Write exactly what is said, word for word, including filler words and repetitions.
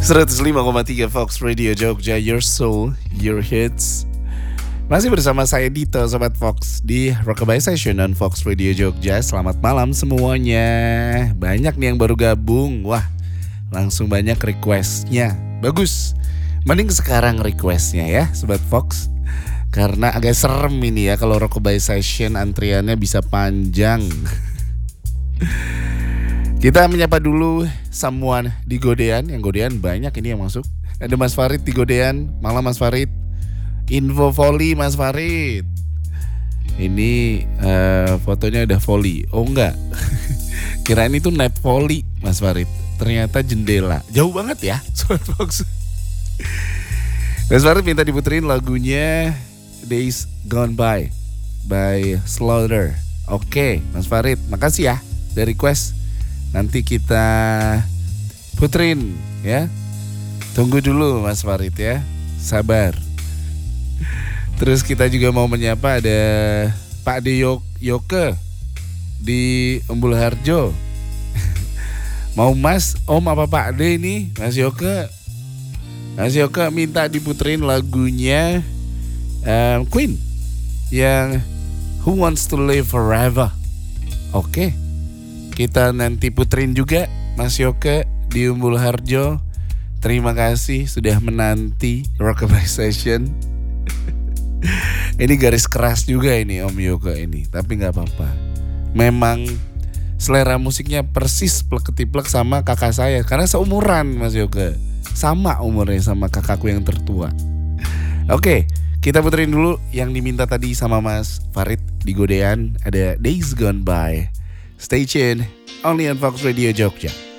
seratus lima koma tiga Fox Radio Jogja, your soul, your hits. Masih bersama saya Dito, Sobat Fox, di Rockabye Session on Fox Radio Jogja. Selamat malam semuanya. Banyak nih yang baru gabung. Wah, langsung banyak requestnya. Bagus. Mending sekarang requestnya ya, Sobat Fox. Karena agak serem ini ya, kalau Rockabye Session antriannya bisa panjang. Kita menyapa dulu someone di Godean. Yang Godean banyak ini yang masuk. Ada Mas Farid di Godean. Malam Mas Farid. Info volley Mas Farid. Ini uh, fotonya udah volley. Oh enggak. Kirain itu net volley Mas Farid. Ternyata jendela. Jauh banget ya Sobat Fox. Mas Farid minta diputerin lagunya Days Gone By by Slaughter. Oke Mas Farid, makasih ya dari request. Nanti kita puterin ya. Tunggu dulu Mas Farid ya. Sabar. Terus kita juga mau menyapa ada Pak De Yoke di Umbul Harjo. Mau Mas, Om apa Pak De ini? Mas Yoke. Mas Yoke minta diputerin lagunya um, Queen yang Who Wants to Live Forever. Oke. Kita nanti puterin juga Mas Yoke di Umbul Harjo. Terima kasih sudah menanti Rockabye Session. Ini garis keras juga ini Om Yoke ini, tapi gak apa-apa. Memang selera musiknya persis plek-ketiplek sama kakak saya. Karena seumuran Mas Yoke. Sama umurnya sama kakakku yang tertua. Oke, kita puterin dulu yang diminta tadi sama Mas Farid di Godean. Ada Days Gone By. Stay tuned, only on Fox Radio Jogja.